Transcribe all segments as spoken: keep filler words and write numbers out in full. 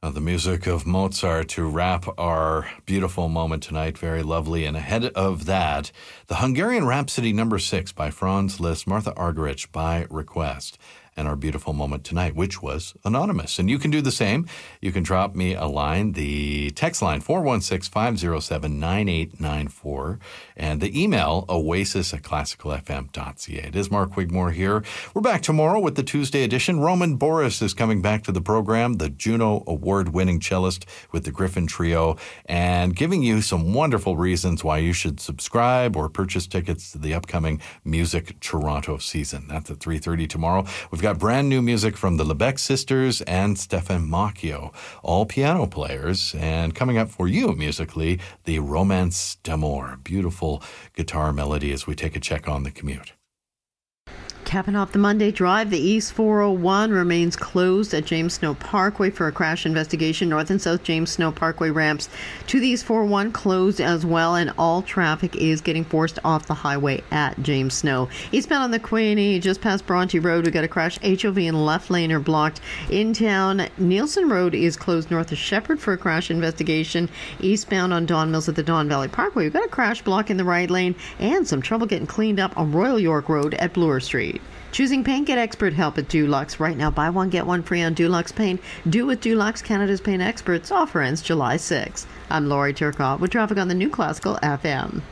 Uh, the music of Mozart to wrap our beautiful moment tonight. Very lovely. And ahead of that, the Hungarian Rhapsody number six by Franz Liszt, Martha Argerich by request. And our beautiful moment tonight, which was anonymous. And you can do the same. You can drop me a line, the text line, four one six, five oh seven, nine eight nine four, and the email, oasis at classical f m dot c a. It is Mark Wigmore here. We're back tomorrow with the Tuesday edition. Roman Boris is coming back to the program, the Juno Award-winning cellist with the Griffin Trio, and giving you some wonderful reasons why you should subscribe or purchase tickets to the upcoming Music Toronto season. That's at three thirty tomorrow. We've got brand new music from the Lebec sisters and Stefan Macchio, all piano players. And coming up for you musically, the Romance d'Amour. Beautiful guitar melody as we take a check on the commute. Capping off the Monday drive, the East four oh one remains closed at James Snow Parkway for a crash investigation. North and South James Snow Parkway ramps to the East four oh one closed as well, and all traffic is getting forced off the highway at James Snow. Eastbound on the Queenie, just past Bronte Road, we got a crash. H O V and left lane are blocked. In town, Nielsen Road is closed north of Shepherd for a crash investigation. Eastbound on Don Mills at the Don Valley Parkway, we've got a crash block in the right lane and some trouble getting cleaned up on Royal York Road at Bloor Street. Choosing paint, get expert help at Dulux. Right now, buy one, get one free on Dulux Paint. Do with Dulux, Canada's paint experts. Offer ends July sixth. I'm Laurie Turcotte with traffic on the New Classical F M.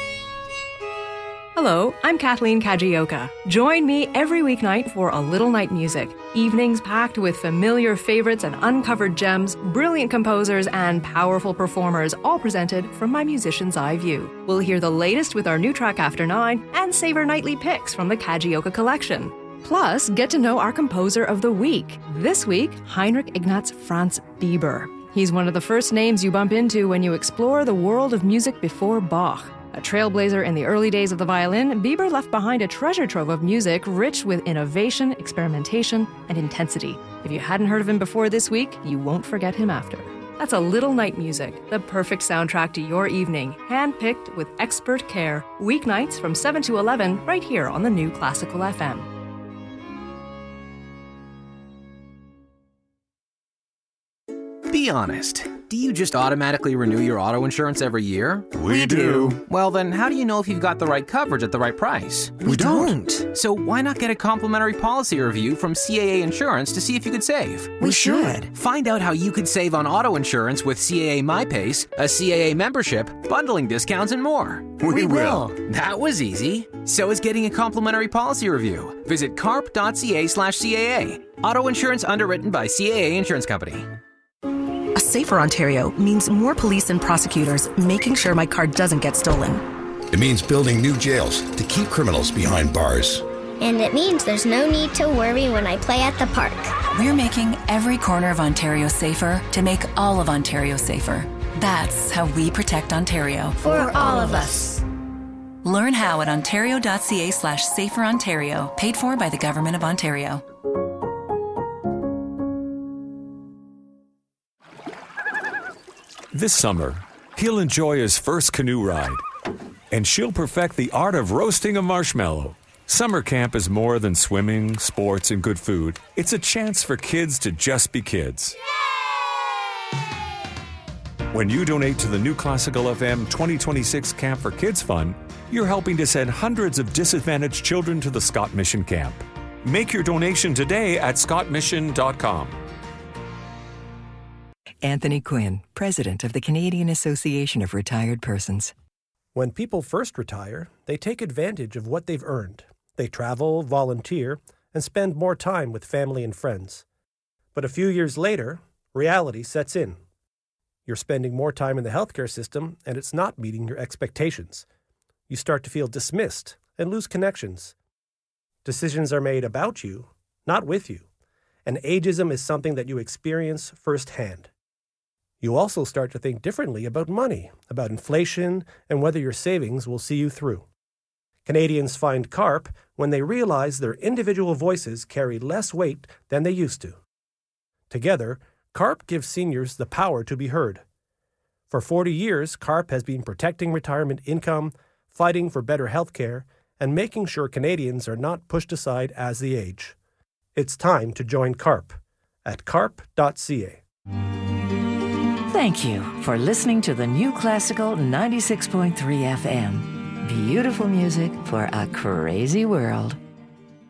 Hello, I'm Kathleen Kajioka. Join me every weeknight for A Little Night Music. Evenings packed with familiar favorites and uncovered gems, brilliant composers, and powerful performers, all presented from my musician's eye view. We'll hear the latest with our new track After Nine and savor nightly picks from the Kajioka collection. Plus, get to know our composer of the week. This week, Heinrich Ignaz Franz Bieber. He's one of the first names you bump into when you explore the world of music before Bach. A trailblazer in the early days of the violin, Bieber left behind a treasure trove of music rich with innovation, experimentation, and intensity. If you hadn't heard of him before this week, you won't forget him after. That's A Little Night Music, the perfect soundtrack to your evening, handpicked with expert care. Weeknights from seven to eleven, right here on the New Classical F M. Be honest. Do you just automatically renew your auto insurance every year? We do. Well, then how do you know if you've got the right coverage at the right price? We don't. So why not get a complimentary policy review from C A A Insurance to see if you could save? We should. Find out how you could save on auto insurance with C A A MyPace, a C A A membership, bundling discounts, and more. We, we will. That was easy. So is getting a complimentary policy review. Visit carp.ca slash CAA. Auto insurance underwritten by C A A Insurance Company. A safer Ontario means more police and prosecutors making sure my car doesn't get stolen. It means building new jails to keep criminals behind bars. And it means there's no need to worry when I play at the park. We're making every corner of Ontario safer to make all of Ontario safer. That's how we protect Ontario. For all of us. Learn how at ontario.ca slash safer Ontario. Paid for by the Government of Ontario. This summer, he'll enjoy his first canoe ride, and she'll perfect the art of roasting a marshmallow. Summer camp is more than swimming, sports, and good food. It's a chance for kids to just be kids. When you donate to the New Classical F M twenty twenty-six Camp for Kids Fund, you're helping to send hundreds of disadvantaged children to the Scott Mission Camp. Make your donation today at scott mission dot com. Anthony Quinn, President of the Canadian Association of Retired Persons. When people first retire, they take advantage of what they've earned. They travel, volunteer, and spend more time with family and friends. But a few years later, reality sets in. You're spending more time in the healthcare system, and it's not meeting your expectations. You start to feel dismissed and lose connections. Decisions are made about you, not with you, and ageism is something that you experience firsthand. You also start to think differently about money, about inflation, and whether your savings will see you through. Canadians find CARP when they realize their individual voices carry less weight than they used to. Together, CARP gives seniors the power to be heard. For forty years, CARP has been protecting retirement income, fighting for better health care, and making sure Canadians are not pushed aside as they age. It's time to join CARP at carp dot c a. Thank you for listening to the New Classical ninety-six point three F M. Beautiful music for a crazy world.